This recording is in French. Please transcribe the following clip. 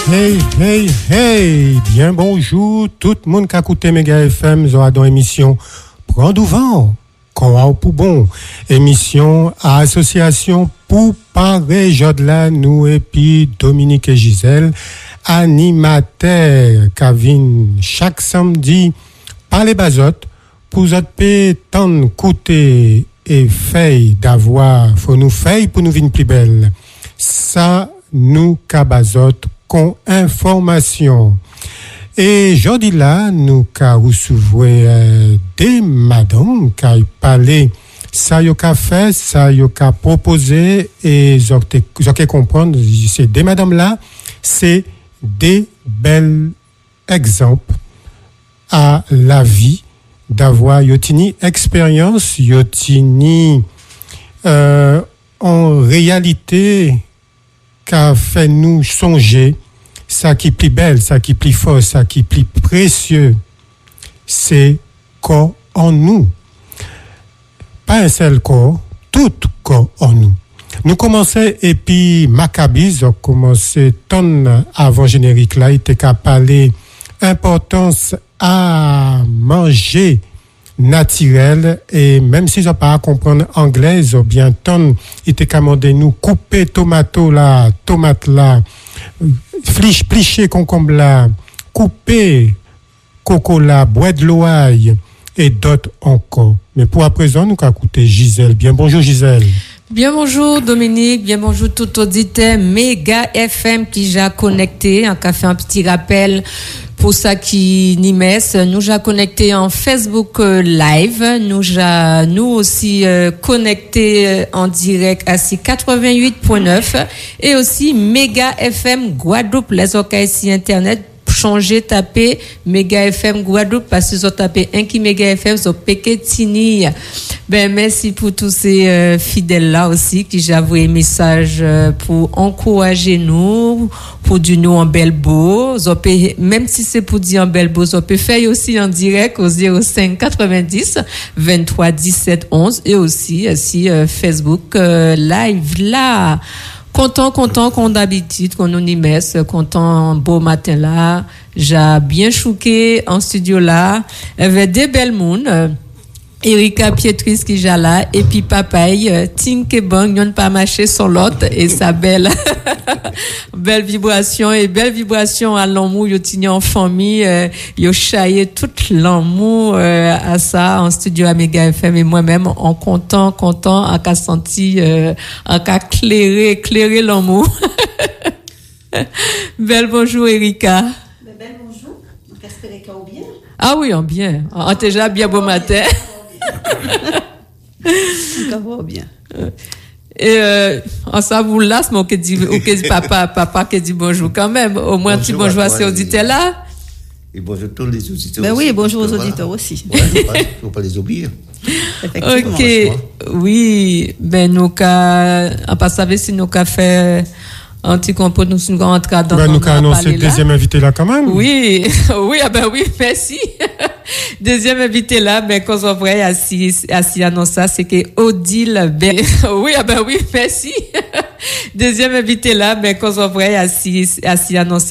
Hey, bien bonjour, tout le monde qui a écouté Méga FM, dans l'émission Prends du vent, quoi pour bon, émission à association pour parler, Jodla, nous et puis Dominique et Gisèle, animateurs, Kavin, chaque samedi, par les bazotes, pour vous tant côté et fait d'avoir, faut nous faire pour nous venir plus belle. Ça, nous, kabazote, con information. Et jeudi là, nous ka recevoir des madames qui parlé ça yo ka fait, ça yo ka proposé et j'ote comprendre c'est des madames là, c'est des belles exemples à la vie d'avoir yotini expérience, yotini en réalité qu'a fait nous songer ça qui est plus belle, ça qui est plus fort, ça qui est plus précieux, c'est corps en nous. Pas un seul corps, tout corps en nous. Nous commençons et puis Maccabees a commencé ton avant générique là, il était qu'à parler importance à manger naturel et même si je pas à comprendre anglais ou bien ton il était commandé nous couper tomate là plicher concombre là couper coco là bois de l'oeil et d'autres encore mais pour à présent nous allons écouter Gisèle. Bien bonjour Gisèle. Bien bonjour Dominique, bien bonjour tout auditeur Méga FM qui j'ai connecté, on a fait un petit rappel pour ça qui n'y messe, nous j'ai connecté en Facebook live, nous aussi connecté en direct à 88.9 et aussi Méga FM Guadeloupe, les oreilles sur internet. Changer, taper Méga FM Guadeloupe parce que vous tapez un qui Méga FM sur Pékétini. Ben merci pour tous ces fidèles là aussi qui j'ai envoyé message pour encourager nous, pour dire nous en belle beau, même si c'est pour dire en belle beau, vous pouvez faire aussi en direct au 05 90 23 17 11 et aussi si Facebook live là. Content qu'on d'habitude qu'on nous y messe, content beau matin là, j'ai bien chouqué en studio là, avec des belles mounes, Erika Pietris qui j'ai là, et puis papaye, Tinke Bang, y'en pas marché sur l'autre, et sa belle vibration à l'amour, yo tini en famille, yo chaillé tout l'amour, à ça, en studio à Méga FM, et moi-même, en content, à qu'a senti, à qu'a clairer l'amour. Belle bonjour, Erika. Belle bonjour. Qu'est-ce que ou bien? Ah oui, on bien. On déjà bien beau matin. Encore bien. Et en ça vous lasse mon que dit papa qui dit bonjour quand même au moins tu bonjour à ces auditeurs là et bonjour tous les auditeurs. Ben oui, bonjour aux auditeurs aussi. Faut pas les oublier. OK. Oui, ben nous ca en passant avec si nous ca fait un petit compo nous sommes rentrés dans nous ca annoncer deuxième invité là quand même. Oui, oui, merci. Deuxième invité là, ben, qu'on soit vrai, assis annonce ça, c'est que Odile, oui, merci. Deuxième invité là, ben, qu'on soit vrai, assis annonce